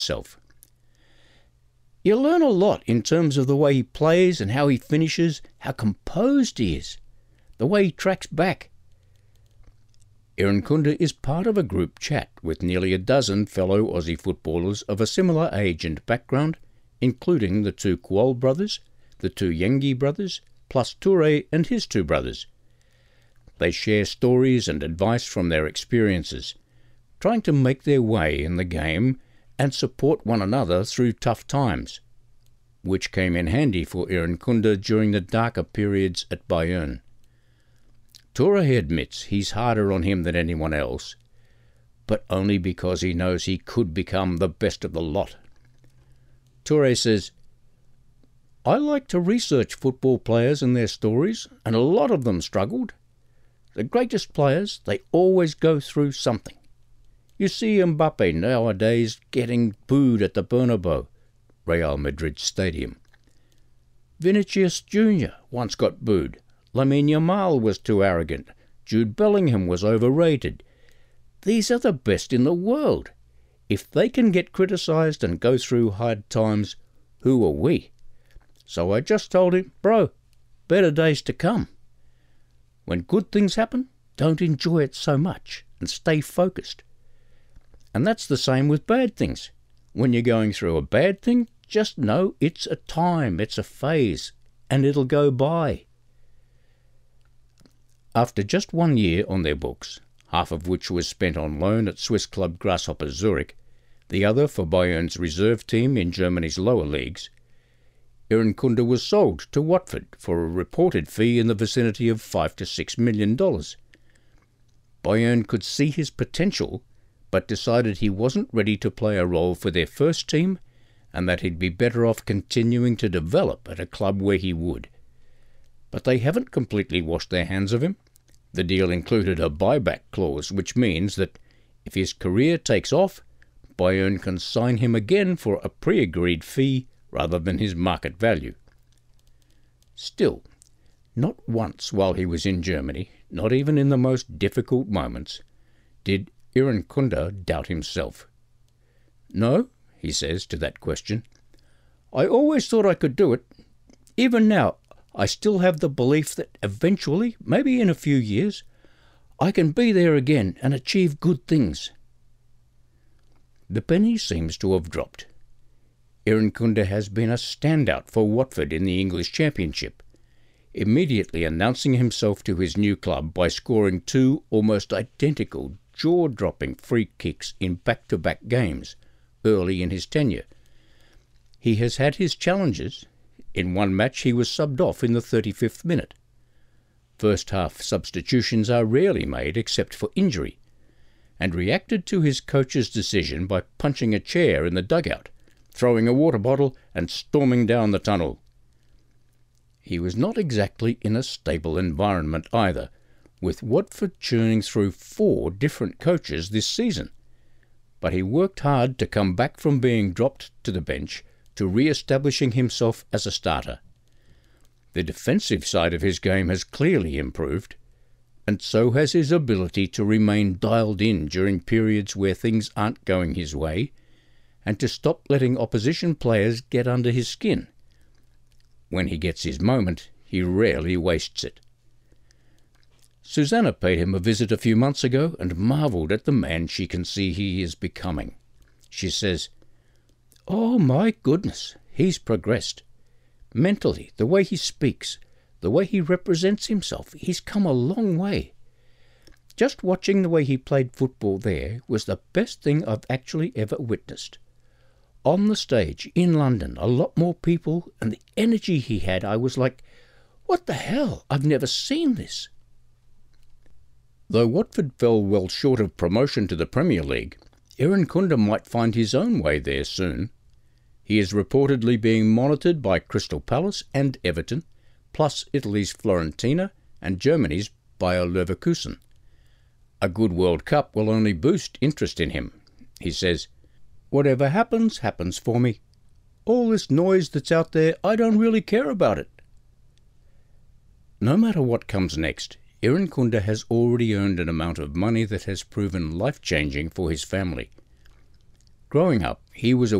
himself. You learn a lot in terms of the way he plays and how he finishes, how composed he is, the way he tracks back. Irankunda is part of a group chat with nearly a dozen fellow Aussie footballers of a similar age and background, including the two Kuol brothers, the two Yengi brothers, plus Toure and his two brothers. They share stories and advice from their experiences, trying to make their way in the game and support one another through tough times, which came in handy for Irankunda during the darker periods at Bayern. Toure admits he's harder on him than anyone else, but only because he knows he could become the best of the lot. Toure says, "I like to research football players and their stories, and a lot of them struggled. The greatest players, they always go through something. You see Mbappe nowadays getting booed at the Bernabeu, Real Madrid stadium. Vinicius Jr. once got booed. Lamine Yamal was too arrogant. Jude Bellingham was overrated. These are the best in the world. If they can get criticised and go through hard times, who are we?" So I just told him, "Bro, better days to come. When good things happen, don't enjoy it so much and stay focused. And that's the same with bad things. When you're going through a bad thing, just know it's a time, it's a phase, and it'll go by." After just 1 year on their books, half of which was spent on loan at Swiss club Grasshopper Zurich, the other for Bayern's reserve team in Germany's lower leagues, Irankunda was sold to Watford for a reported fee in the vicinity of $5 to $6 million. Bayern could see his potential, but decided he wasn't ready to play a role for their first team, and that he'd be better off continuing to develop at a club where he would. But they haven't completely washed their hands of him. The deal included a buyback clause, which means that if his career takes off, Bayern can sign him again for a pre-agreed fee rather than his market value. Still, not once while he was in Germany, not even in the most difficult moments, did Irankunda doubt himself. "No," he says to that question, "I always thought I could do it. Even now, I still have the belief that eventually, maybe in a few years, I can be there again and achieve good things." The penny seems to have dropped. Irankunda has been a standout for Watford in the English Championship, immediately announcing himself to his new club by scoring 2 almost identical jaw-dropping free kicks in back-to-back games early in his tenure. He has had his challenges. In one match he was subbed off in the 35th minute. First-half substitutions are rarely made except for injury, and reacted to his coach's decision by punching a chair in the dugout, throwing a water bottle and storming down the tunnel. He was not exactly in a stable environment either, with Watford churning through 4 different coaches this season. But he worked hard to come back from being dropped to the bench to re-establishing himself as a starter. The defensive side of his game has clearly improved, and so has his ability to remain dialed in during periods where things aren't going his way, and to stop letting opposition players get under his skin. When he gets his moment, he rarely wastes it. Susanna paid him a visit a few months ago and marvelled at the man she can see he is becoming. She says, "Oh my goodness, he's progressed. Mentally, the way he speaks, the way he represents himself, he's come a long way. Just watching the way he played football there was the best thing I've actually ever witnessed. On the stage, in London, a lot more people, and the energy he had, I was like, what the hell, I've never seen this." Though Watford fell well short of promotion to the Premier League, Irankunda might find his own way there soon. He is reportedly being monitored by Crystal Palace and Everton, plus Italy's Fiorentina and Germany's Bayer Leverkusen. A good World Cup will only boost interest in him. He says, "Whatever happens, happens for me. All this noise that's out there, I don't really care about it." No matter what comes next, Irankunda has already earned an amount of money that has proven life-changing for his family. Growing up, he was a